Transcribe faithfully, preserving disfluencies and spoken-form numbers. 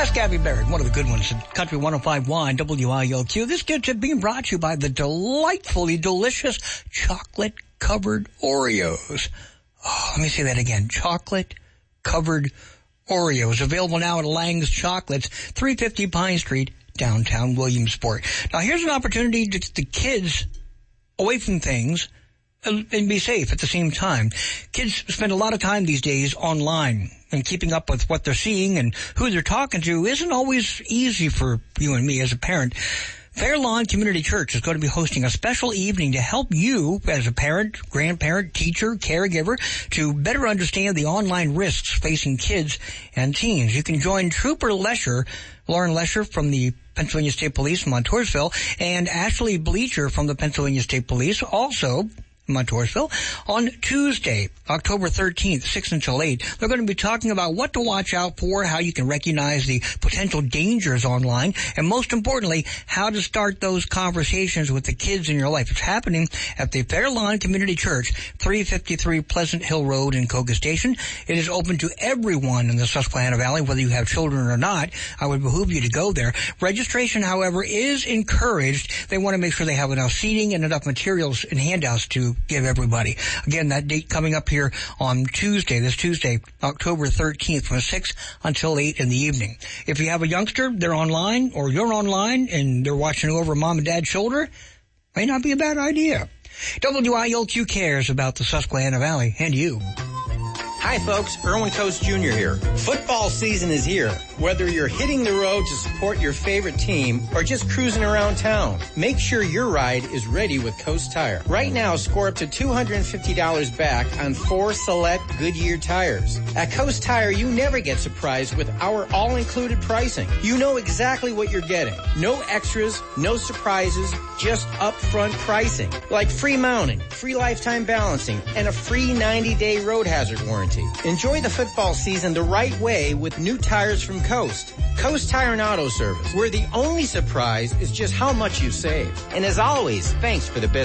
That's Gabby Barrett, one of the good ones at Country one oh five point one W I L Q. This gets it being brought to you by the delightfully delicious chocolate-covered Oreos. Oh, let me say that again. Chocolate-covered Oreos. Available now at Lang's Chocolates, three fifty Pine Street, downtown Williamsport. Now, here's an opportunity to get the kids away from things and be safe at the same time. Kids spend a lot of time these days online, and keeping up with what they're seeing and who they're talking to isn't always easy for you and me as a parent. Fair Lawn Community Church is going to be hosting a special evening to help you as a parent, grandparent, teacher, caregiver to better understand the online risks facing kids and teens. You can join Trooper Lesher, Lauren Lesher from the Pennsylvania State Police in Montoursville, and Ashley Bleacher from the Pennsylvania State Police, also Montoursville, on Tuesday, October thirteenth, six until eight. They're going to be talking about what to watch out for, how you can recognize the potential dangers online, and most importantly, how to start those conversations with the kids in your life. It's happening at the Fair Lawn Community Church, three fifty-three Pleasant Hill Road in Koga Station. It is open to everyone in the Susquehanna Valley, whether you have children or not. I would behoove you to go there. Registration, however, is encouraged. They want to make sure they have enough seating and enough materials and handouts to give everybody. Again, that date coming up here on Tuesday, this Tuesday, October thirteenth, from six until eight in the evening. If you have a youngster, they're online, or you're online, and they're watching over mom and dad's shoulder, may not be a bad idea. W I L Q cares about the Susquehanna Valley and you. Hi folks, Erwin Coast Junior here. Football season is here. Whether you're hitting the road to support your favorite team or just cruising around town, make sure your ride is ready with Coast Tire. Right now, score up to two hundred fifty dollars back on four select Goodyear tires. At Coast Tire, you never get surprised with our all-included pricing. You know exactly what you're getting. No extras, no surprises, just upfront pricing. Like free mounting, free lifetime balancing, and a free ninety-day road hazard warranty. Enjoy the football season the right way with new tires from Coast. Coast Tire and Auto Service, where the only surprise is just how much you save. And as always, thanks for the business.